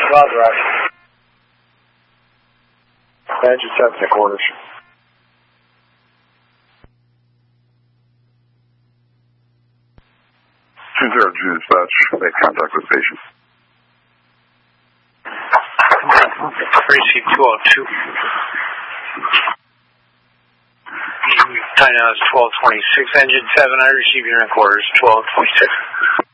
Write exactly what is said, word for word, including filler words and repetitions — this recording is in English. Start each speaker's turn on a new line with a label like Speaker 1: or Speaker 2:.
Speaker 1: Roger, Roger. Engine seven and quarters.
Speaker 2: two zero two dispatch, make contact with patient.
Speaker 3: Receive two oh two. Time now is twelve twenty-six. Engine seven, I receive your quarters, twelve twenty-six.